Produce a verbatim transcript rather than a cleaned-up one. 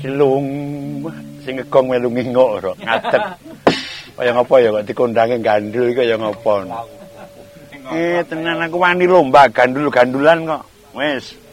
Cilung sing ngegong melu ngingok ro ngadeg. Kaya ngapa ya kok dikondange gandul kaya ngapa. Eh tenan aku wani lomba gandul-gandulan kok. Wis.